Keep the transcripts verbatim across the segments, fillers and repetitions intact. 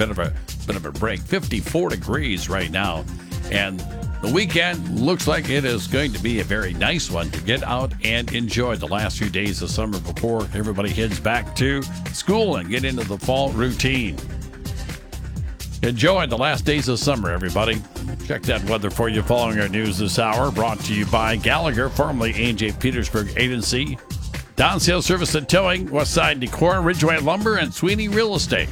bit of a bit of a break. fifty-four degrees right now, and the weekend looks like it is going to be a very nice one to get out and enjoy the last few days of summer before everybody heads back to school and get into the fall routine. Enjoy the last days of summer, everybody. Check that weather for you following our news this hour. Brought to you by Gallagher, formerly A and J Petersburg Agency, Down Sales Service and Towing, Westside Decorah, Ridgeway Lumber, and Sweeney Real Estate.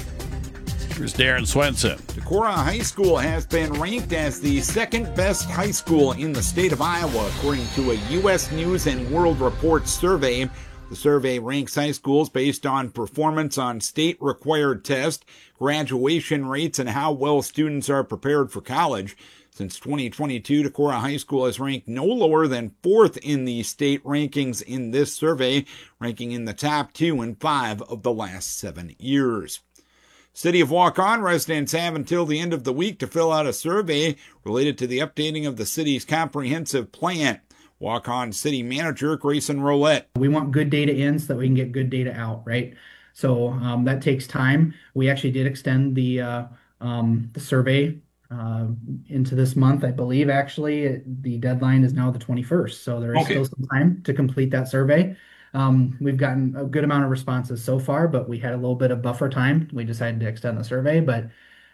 Here's Darren Swenson. Decorah High School has been ranked as the second best high school in the state of Iowa, according to a U S News and World Report survey. The survey ranks high schools based on performance on state-required tests, graduation rates, and how well students are prepared for college. Since twenty twenty-two, Decorah High School has ranked no lower than fourth in the state rankings in this survey, ranking in the top two and five of the last seven years. City of Waukon residents have until the end of the week to fill out a survey related to the updating of the city's comprehensive plan. Waukon City Manager Grayson Roulette. We want good data in so that we can get good data out, right? So um, that takes time. We actually did extend the uh, um, the survey uh, into this month, I believe. Actually, it, the deadline is now the twenty-first, so there is okay. still some time to complete that survey. Um, we've gotten a good amount of responses so far, but we had a little bit of buffer time. We decided to extend the survey, but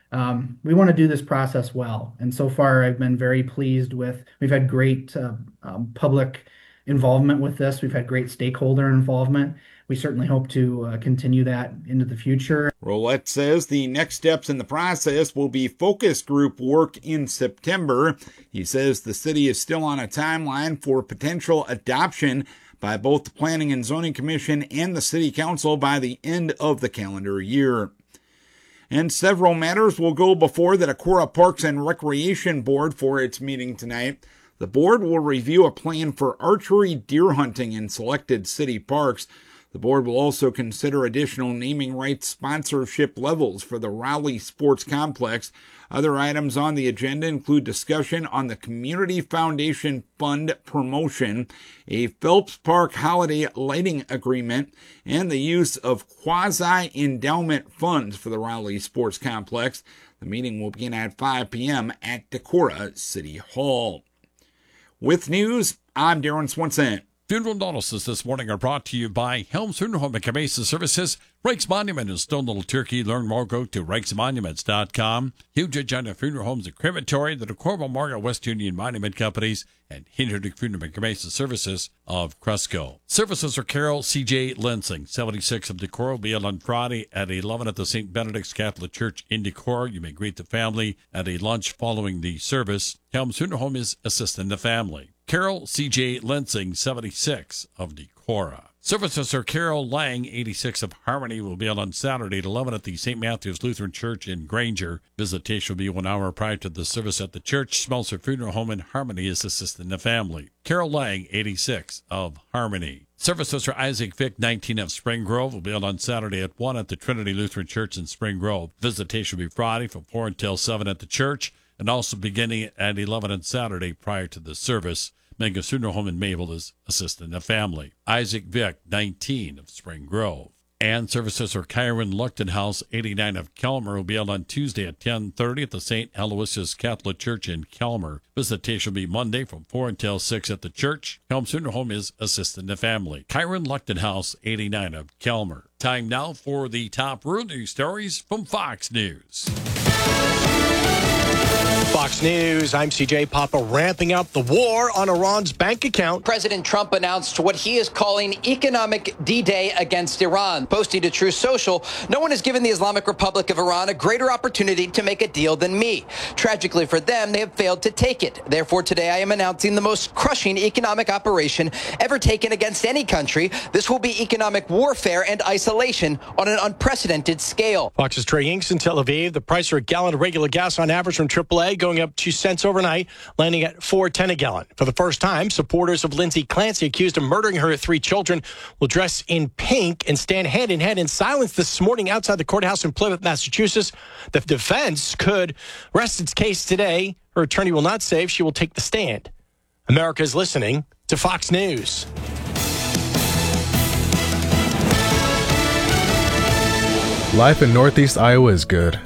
Um, we want to do this process well. And so far, I've been very pleased with, we've had great uh, um, public involvement with this. We've had great stakeholder involvement. We certainly hope to uh, continue that into the future. Roulette says the next steps in the process will be focus group work in September. He says the city is still on a timeline for potential adoption by both the Planning and Zoning Commission and the City Council by the end of the calendar year. And several matters will go before the Decorah Parks and Recreation Board for its meeting tonight. The board will review a plan for archery deer hunting in selected city parks. The board will also consider additional naming rights sponsorship levels for the Raleigh Sports Complex. Other items on the agenda include discussion on the Community Foundation Fund promotion, a Phelps Park holiday lighting agreement, and the use of quasi-endowment funds for the Raleigh Sports Complex. The meeting will begin at five p.m. at Decorah City Hall. With news, I'm Darren Swenson. Funeral notices this morning are brought to you by Helms Funeral Home and Cabeza Services, Reichs Monument in Stone Little Turkey. Learn more, go to reichs monuments dot com. Huge Agenda Funeral Homes and Crematory, the Decorah Memorial West Union Monument Companies, and Hinderdick Funeral and Cabeza Services of Cresco. Services are Carol C J Lensing, seventy-six of Decorah, will be on Friday at eleven at the Saint Benedict's Catholic Church in Decorah. You may greet the family at a lunch following the service. Helms Funeral Home is assisting the family. Carol C J Lensing, seventy-six of Decorah. Services are Carol Lang, eighty-six of Harmony, will be on Saturday at eleven at the Saint Matthew's Lutheran Church in Granger. Visitation will be one hour prior to the service at the church. Smelser Funeral Home in Harmony is assisting the family. Carol Lang, eighty-six of Harmony. Services for Isaac Vick, nineteen of Spring Grove, will be on Saturday at one at the Trinity Lutheran Church in Spring Grove. Visitation will be Friday from four until seven at the church, and also beginning at eleven on Saturday prior to the service. Mega Funeral Home in Mabel is assisting the family. Isaac Vick, nineteen of Spring Grove. And services are Kyron Luckton House, eighty-nine of Kelmer, will be held on Tuesday at ten thirty at the Saint Aloysius Catholic Church in Kelmer. Visitation will be Monday from four until six at the church. Helms Funeral Home is assisting the family. Kyron Luckton House, eighty-nine of Kelmer. Time now for the top rural news stories from Fox News. Fox News, I'm C J Papa, ramping up the war on Iran's bank account. President Trump announced what he is calling economic D-Day against Iran. Posting to Truth Social, no one has given the Islamic Republic of Iran a greater opportunity to make a deal than me. Tragically for them, they have failed to take it. Therefore, today I am announcing the most crushing economic operation ever taken against any country. This will be economic warfare and isolation on an unprecedented scale. Fox's Trey Inks in Tel Aviv. The price for a gallon of regular gas on average from triple A going up two cents overnight, landing at four ten a gallon. For the first time, supporters of Lindsay Clancy, accused of murdering her three children, will dress in pink and stand hand in hand in silence this morning outside the courthouse in Plymouth, Massachusetts. The defense could rest its case today. Her attorney will not say if she will take the stand. America is listening to Fox News. Life in Northeast Iowa is good.